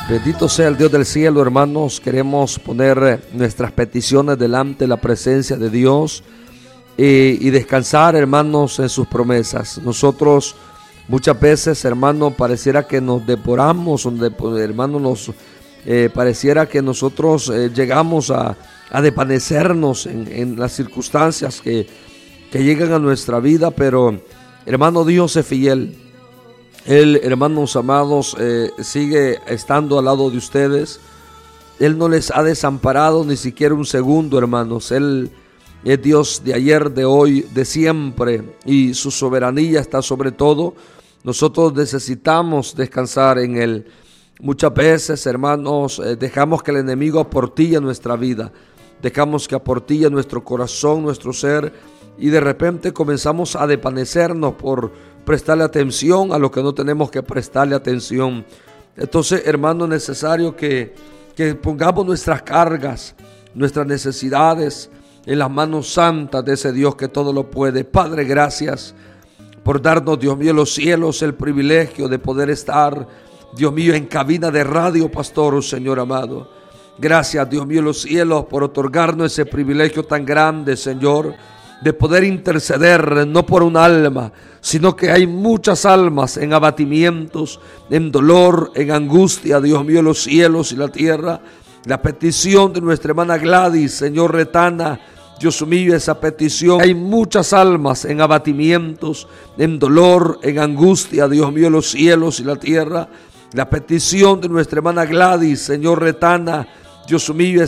Bendito sea el Dios del cielo, hermanos. Queremos poner nuestras peticiones delante de la presencia de Dios y descansar, hermanos, en sus promesas. Nosotros muchas veces, hermanos, pareciera que nos depuramos, hermanos, pareciera que nosotros llegamos a desvanecernos en las circunstancias que llegan a nuestra vida, pero, hermano, Dios es fiel. Él, hermanos amados, sigue estando al lado de ustedes. Él no les ha desamparado ni siquiera un segundo, hermanos. Él es Dios de ayer, de hoy, de siempre, y su soberanía está sobre todo. Nosotros necesitamos descansar en Él. Muchas veces, hermanos, dejamos que el enemigo aportille nuestra vida, dejamos que aportille nuestro corazón, nuestro ser, y de repente comenzamos a desvanecernos por prestarle atención a lo que no tenemos que prestarle atención. Entonces, hermano, es necesario que pongamos nuestras cargas, nuestras necesidades en las manos santas de ese Dios que todo lo puede. Padre, gracias por darnos, Dios mío, los cielos, el privilegio de poder estar, Dios mío, en cabina de radio, pastor, Señor amado. Gracias, Dios mío, los cielos, por otorgarnos ese privilegio tan grande, Señor, de poder interceder no por un alma, sino que hay muchas almas en abatimientos, en dolor, en angustia, Dios mío, los cielos y la tierra. La petición de nuestra hermana Gladys, Señor, Retana, Dios mío, esa petición. Hay muchas almas en abatimientos, en dolor, en angustia, Dios mío, los cielos y la tierra. La petición de nuestra hermana Gladys, Señor, Retana, Dios mío,